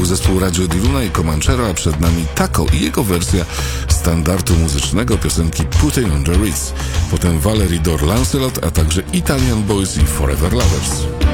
zespół Radio di Luna i Comanchero, a przed nami Taco i jego wersja standardu muzycznego piosenki Putting on the Ritz. Potem Valerie Dore Lancelot, a także Italian Boys i Forever Lovers.